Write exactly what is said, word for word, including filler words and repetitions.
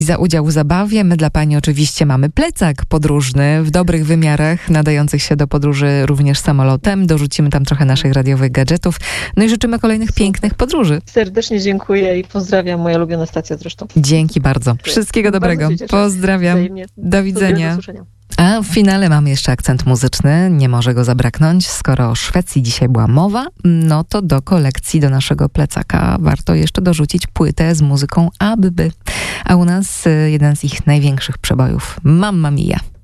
za udział w zabawie. My dla pani oczywiście mamy plecak podróżny w dobrych wymiarach, nadających się do podróży również samolotem. Dorzucimy tam trochę naszych radiowych gadżetów. No i życzymy kolejnych Super. pięknych podróży. Serdecznie dziękuję i pozdrawiam, moja ulubiona stacja zresztą. Dzięki bardzo. Wszystkiego Bardzo dobrego. się cieszę. Pozdrawiam. Wzajemnie. Do widzenia. Do usłyszenia. A w finale mamy jeszcze akcent muzyczny, nie może go zabraknąć. Skoro o Szwecji dzisiaj była mowa, no to do kolekcji, do naszego plecaka warto jeszcze dorzucić płytę z muzyką ABBY. A u nas y, jeden z ich największych przebojów, Mamma Mia.